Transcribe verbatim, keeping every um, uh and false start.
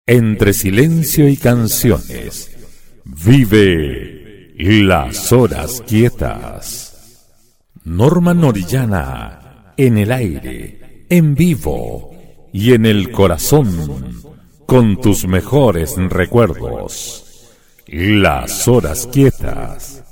Entre silencio y canciones, vive Las Horas Quietas. Norma Orellana, en el aire, en vivo y en el corazón, con tus mejores recuerdos. Las Horas Quietas.